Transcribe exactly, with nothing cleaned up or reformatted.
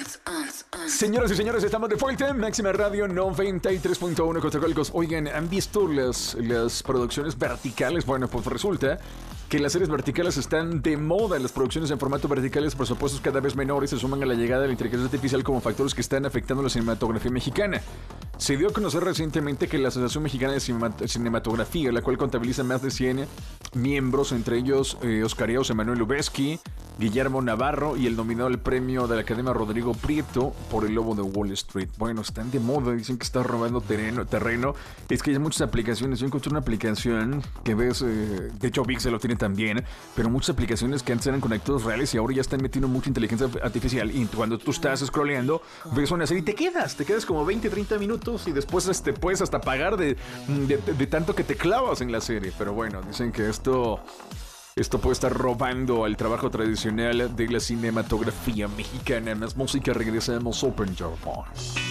Señoras y señores, estamos de vuelta. Máxima Radio noventa y tres punto uno Coatzacoalcos. Oigan, ¿han visto las, las producciones verticales? Bueno, pues resulta que las series verticales están de moda. Las producciones en formato verticales, presupuestos cada vez menores, se suman a la llegada de la inteligencia artificial como factores que están afectando la cinematografía mexicana. Se dio a conocer recientemente que la Asociación Mexicana de Cinematografía, la cual contabiliza más de cien miembros, entre ellos eh, Oscar José Manuel Lubezki, Guillermo Navarro y el nominado al premio de la Academia Rodrigo Prieto por El Lobo de Wall Street. Bueno, están de moda, dicen que está robando terreno. terreno. Es que hay muchas aplicaciones. Yo encontré una aplicación que ves, eh, de hecho Vix se lo tiene también, pero muchas aplicaciones que antes eran conectados reales y ahora ya están metiendo mucha inteligencia artificial. Y cuando tú estás scrolleando, ves una serie y te quedas, te quedas como veinte, treinta minutos y después este, puedes hasta pagar de, de, de, de tanto que te clavas en la serie. Pero bueno, dicen que esto... Esto puede estar robando al trabajo tradicional de la cinematografía mexicana. Más música, regresamos Open Your Mind.